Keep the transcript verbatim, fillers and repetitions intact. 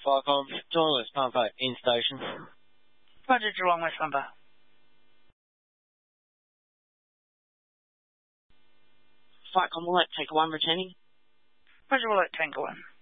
Falcon, Geelong West Pumper, in station. Roger, Geelong West Pumper. Flight Commonwealth, take one returning. Roger, Willow, Tango one.